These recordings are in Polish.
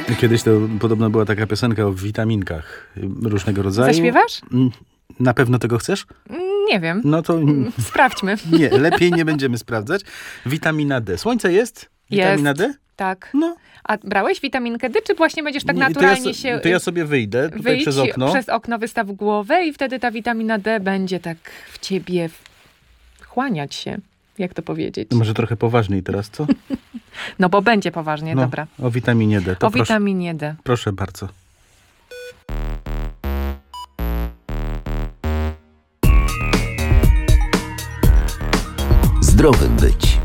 Kiedyś to podobno była taka piosenka o witaminkach różnego rodzaju. Zaśpiewasz? Na pewno tego chcesz? Nie wiem. No to Sprawdźmy. nie, lepiej nie będziemy sprawdzać. Witamina D. Słońce jest? Witamina D? Tak. No. A brałeś witaminkę D, czy właśnie będziesz tak Nie, naturalnie to ja sobie wyjdę tutaj przez okno. Przez okno, wystaw głowę i wtedy ta witamina D będzie tak w ciebie wchłaniać się. Jak to powiedzieć? Może trochę poważniej teraz, co? No bo będzie poważnie, No, dobra. o witaminie D. To O witaminie D. Proszę bardzo. Zdrowym być.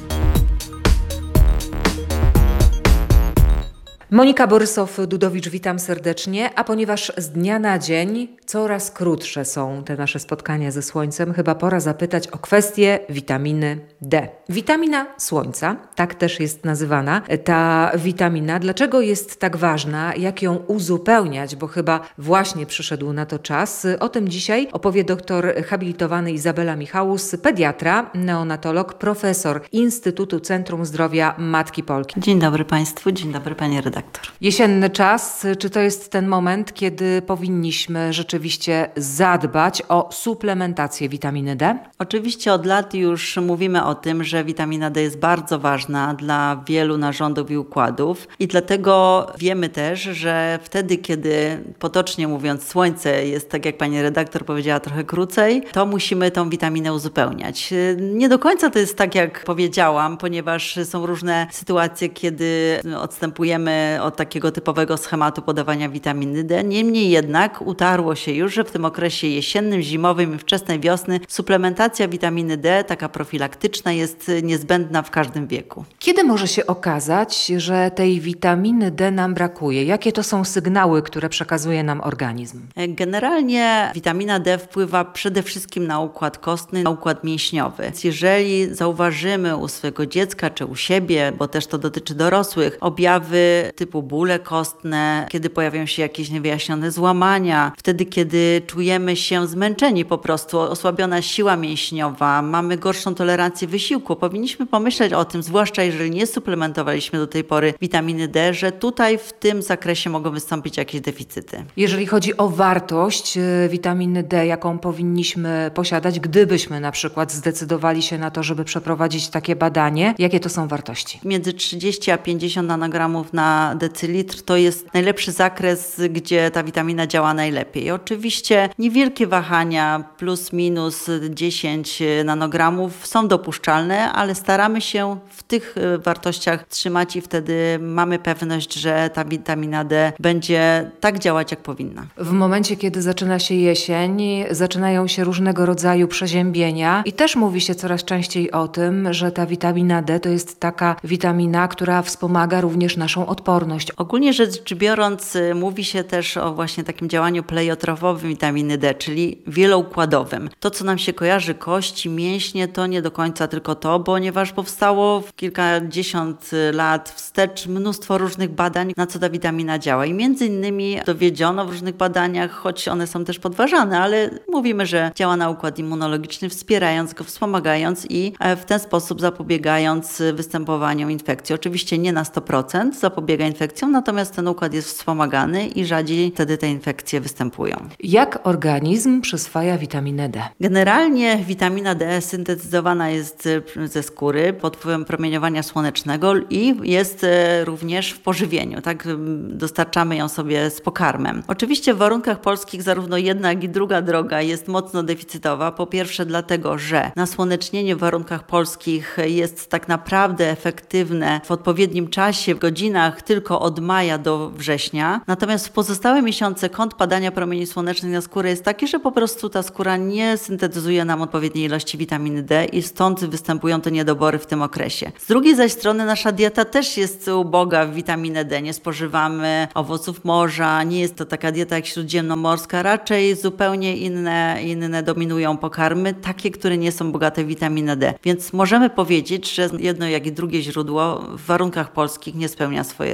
Monika Borysow-Dudowicz, witam serdecznie, a ponieważ z dnia na dzień coraz krótsze są te nasze spotkania ze słońcem, chyba pora zapytać o kwestię witaminy D. Witamina słońca, tak też jest nazywana ta witamina. Dlaczego jest tak ważna? Jak ją uzupełniać? Bo chyba właśnie przyszedł na to czas. O tym dzisiaj opowie doktor habilitowany Izabela Michałus, pediatra, neonatolog, profesor Instytutu Centrum Zdrowia Matki Polki. Dzień dobry Państwu, dzień dobry Pani redaktor. Jesienny czas, czy to jest ten moment, kiedy powinniśmy rzeczywiście zadbać o suplementację witaminy D? Oczywiście od lat już mówimy o tym, że witamina D jest bardzo ważna dla wielu narządów i układów i dlatego wiemy też, że wtedy, kiedy potocznie mówiąc słońce jest, tak jak Pani redaktor powiedziała, trochę krócej, to musimy tą witaminę uzupełniać. Nie do końca to jest tak, jak powiedziałam, ponieważ są różne sytuacje, kiedy odstępujemy od takiego typowego schematu podawania witaminy D. Niemniej jednak utarło się już, że w tym okresie jesiennym, zimowym i wczesnej wiosny suplementacja witaminy D, taka profilaktyczna, jest niezbędna w każdym wieku. Kiedy może się okazać, że tej witaminy D nam brakuje? Jakie to są sygnały, które przekazuje nam organizm? Generalnie witamina D wpływa przede wszystkim na układ kostny, na układ mięśniowy. Więc jeżeli zauważymy u swojego dziecka czy u siebie, bo też to dotyczy dorosłych, objawy typu bóle kostne, kiedy pojawiają się jakieś niewyjaśnione złamania, wtedy kiedy czujemy się zmęczeni po prostu, osłabiona siła mięśniowa, mamy gorszą tolerancję wysiłku, powinniśmy pomyśleć o tym, zwłaszcza jeżeli nie suplementowaliśmy do tej pory witaminy D, że tutaj w tym zakresie mogą wystąpić jakieś deficyty. Jeżeli chodzi o wartość witaminy D, jaką powinniśmy posiadać, gdybyśmy na przykład zdecydowali się na to, żeby przeprowadzić takie badanie, jakie to są wartości? Między 30 a 50 nanogramów na decylitr to jest najlepszy zakres, gdzie ta witamina działa najlepiej. Oczywiście niewielkie wahania, plus minus 10 nanogramów są dopuszczalne, ale staramy się w tych wartościach trzymać i wtedy mamy pewność, że ta witamina D będzie tak działać, jak powinna. W momencie, kiedy zaczyna się jesień, zaczynają się różnego rodzaju przeziębienia i też mówi się coraz częściej o tym, że ta witamina D to jest taka witamina, która wspomaga również naszą odporność. Ogólnie rzecz biorąc, mówi się też o właśnie takim działaniu pleiotrofowym witaminy D, czyli wieloukładowym. To, co nam się kojarzy, kości, mięśnie, to nie do końca tylko to, ponieważ powstało w kilkadziesiąt lat wstecz mnóstwo różnych badań, na co ta witamina działa. I między innymi dowiedziono w różnych badaniach, choć one są też podważane, ale mówimy, że działa na układ immunologiczny, wspierając go, wspomagając i w ten sposób zapobiegając występowaniu infekcji. Oczywiście nie na 100% zapobiega infekcjom, natomiast ten układ jest wspomagany i rzadziej wtedy te infekcje występują. Jak organizm przyswaja witaminę D? Generalnie witamina D syntetyzowana jest ze skóry pod wpływem promieniowania słonecznego i jest również w pożywieniu. Tak, dostarczamy ją sobie z pokarmem. Oczywiście w warunkach polskich zarówno jedna, jak i druga droga jest mocno deficytowa. Po pierwsze dlatego, że nasłonecznienie w warunkach polskich jest tak naprawdę efektywne w odpowiednim czasie, w godzinach tylko od maja do września. Natomiast w pozostałe miesiące kąt padania promieni słonecznych na skórę jest taki, że po prostu ta skóra nie syntetyzuje nam odpowiedniej ilości witaminy D i stąd występują te niedobory w tym okresie. Z drugiej zaś strony nasza dieta też jest uboga w witaminę D. Nie spożywamy owoców morza, nie jest to taka dieta jak śródziemnomorska, raczej zupełnie inne dominują pokarmy, takie, które nie są bogate w witaminę D. Więc możemy powiedzieć, że jedno jak i drugie źródło w warunkach polskich nie spełnia swojej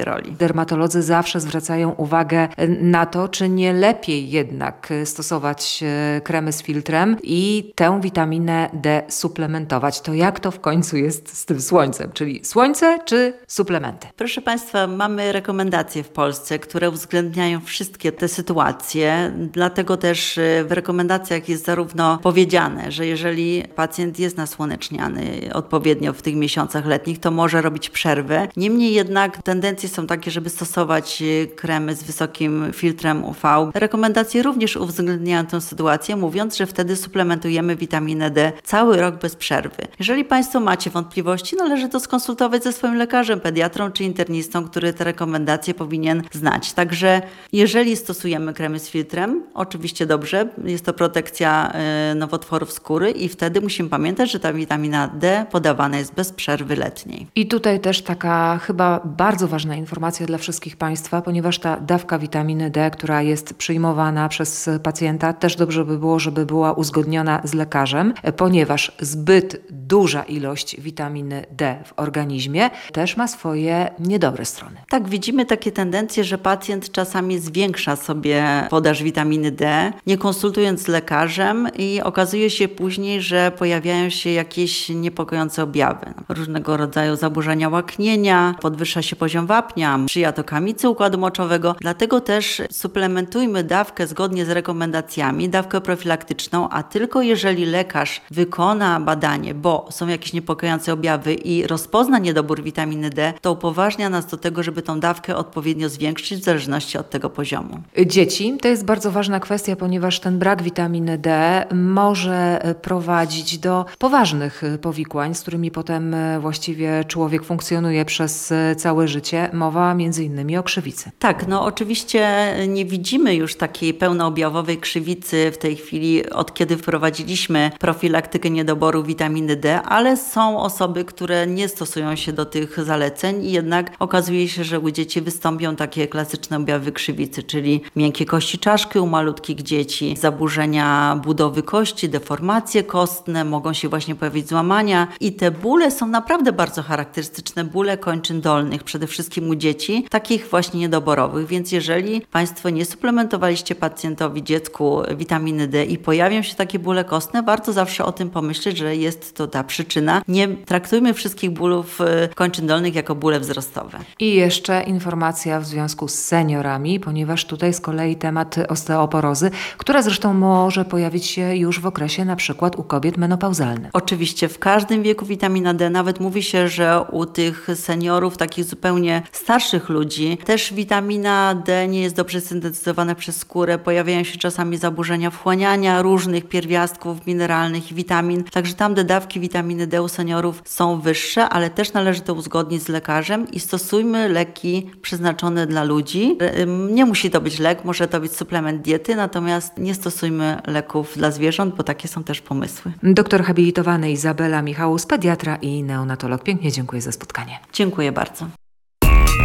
roli. Dermatolodzy zawsze zwracają uwagę na to, czy nie lepiej jednak stosować kremy z filtrem i tę witaminę D suplementować. To jak to w końcu jest z tym słońcem? Czyli słońce czy suplementy? Proszę Państwa, mamy rekomendacje w Polsce, które uwzględniają wszystkie te sytuacje. Dlatego też w rekomendacjach jest zarówno powiedziane, że jeżeli pacjent jest nasłoneczniany odpowiednio w tych miesiącach letnich, to może robić przerwę. Niemniej jednak tendencje są takie, żeby stosować kremy z wysokim filtrem UV. Rekomendacje również uwzględniają tę sytuację, mówiąc, że wtedy suplementujemy witaminę D cały rok bez przerwy. Jeżeli Państwo macie wątpliwości, należy to skonsultować ze swoim lekarzem, pediatrą czy internistą, który te rekomendacje powinien znać. Także jeżeli stosujemy kremy z filtrem, oczywiście dobrze, jest to protekcja nowotworów skóry i wtedy musimy pamiętać, że ta witamina D podawana jest bez przerwy letniej. I tutaj też taka chyba bardzo ważna informacja dla wszystkich Państwa, ponieważ ta dawka witaminy D, która jest przyjmowana przez pacjenta, też dobrze by było, żeby była uzgodniona z lekarzem, ponieważ zbyt duża ilość witaminy D w organizmie też ma swoje niedobre strony. Tak, widzimy takie tendencje, że pacjent czasami zwiększa sobie podaż witaminy D, nie konsultując z lekarzem i okazuje się później, że pojawiają się jakieś niepokojące objawy. Różnego rodzaju zaburzenia łaknienia, podwyższa się poziom wapnia, sprzyja to kamicy układu moczowego. Dlatego też suplementujmy dawkę zgodnie z rekomendacjami, dawkę profilaktyczną, a tylko jeżeli lekarz wykona badanie, bo są jakieś niepokojące objawy i rozpozna niedobór witaminy D, to upoważnia nas do tego, żeby tą dawkę odpowiednio zwiększyć w zależności od tego poziomu. Dzieci to jest bardzo ważna kwestia, ponieważ ten brak witaminy D może prowadzić do poważnych powikłań, z którymi potem właściwie człowiek funkcjonuje przez całe życie. Mowa między innymi o krzywicy. Tak, no oczywiście nie widzimy już takiej pełnoobjawowej krzywicy w tej chwili, od kiedy wprowadziliśmy profilaktykę niedoboru witaminy D, ale są osoby, które nie stosują się do tych zaleceń i jednak okazuje się, że u dzieci wystąpią takie klasyczne objawy krzywicy, czyli miękkie kości czaszki u malutkich dzieci, zaburzenia budowy kości, deformacje kostne, mogą się właśnie pojawić złamania i te bóle są naprawdę bardzo charakterystyczne, bóle kończyn dolnych, przede wszystkim u dzieci, takich właśnie niedoborowych, więc jeżeli Państwo nie suplementowaliście pacjentowi, dziecku witaminy D i pojawią się takie bóle kostne, warto zawsze o tym pomyśleć, że jest to ta przyczyna. Nie traktujmy wszystkich bólów kończyn dolnych jako bóle wzrostowe. I jeszcze informacja w związku z seniorami, ponieważ tutaj z kolei temat osteoporozy, która zresztą może pojawić się już w okresie na przykład u kobiet menopauzalnych. Oczywiście w każdym wieku witamina D, nawet mówi się, że u tych seniorów, takich zupełnie starszych ludzi, też witamina D nie jest dobrze syntetyzowana przez skórę, pojawiają się czasami zaburzenia wchłaniania różnych pierwiastków mineralnych i witamin, także tam te dawki witaminy D u seniorów są wyższe, ale też należy to uzgodnić z lekarzem i stosujmy leki przeznaczone dla ludzi. Nie musi to być lek, może to być suplement diety, natomiast nie stosujmy leków dla zwierząt, bo takie są też pomysły. Doktor habilitowany Izabela Michałus, pediatra i neonatolog. Pięknie dziękuję za spotkanie. Dziękuję bardzo.